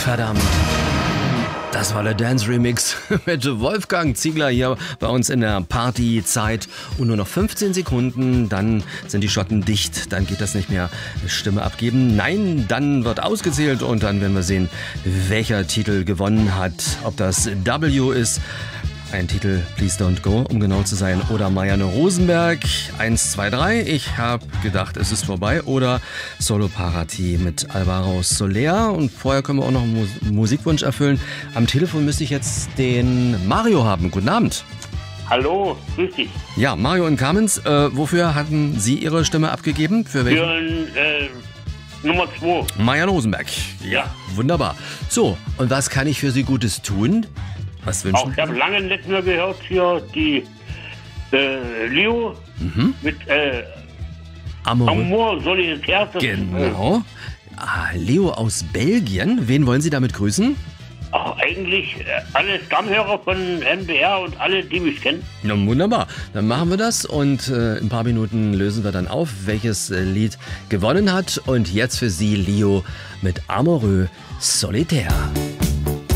Verdammt. Das war der Dance Remix mit Wolfgang Ziegler hier bei uns in der Partyzeit. Und nur noch 15 Sekunden, dann sind die Schotten dicht. Dann geht das nicht mehr Stimme abgeben. Nein, dann wird ausgezählt und dann werden wir sehen, welcher Titel gewonnen hat. Ob das W ist, ein Titel Please Don't Go, um genau zu sein, oder Marianne Rosenberg, 1, 2, 3. Ich habe gedacht, es ist vorbei. Oder Solo Parati mit Alvaro Soler. Und vorher können wir auch noch einen Musikwunsch erfüllen. Am Telefon müsste ich jetzt den Mario haben. Guten Abend. Hallo, grüß dich. Ja, Mario in Kamenz. Wofür hatten Sie Ihre Stimme abgegeben? Für welchen? Für Nummer 2. Marianne Rosenberg. Ja, wunderbar. So, und was kann ich für Sie Gutes tun? Was wünschen Auch ich habe lange nicht mehr gehört hier die Leo mit Amour Solitär. Genau. Leo aus Belgien. Wen wollen Sie damit grüßen? Eigentlich alle Stammhörer von NBR und alle, die mich kennen. Na, wunderbar. Dann machen wir das und in ein paar Minuten lösen wir dann auf, welches Lied gewonnen hat. Und jetzt für Sie Leo mit Amoureux Solitaire.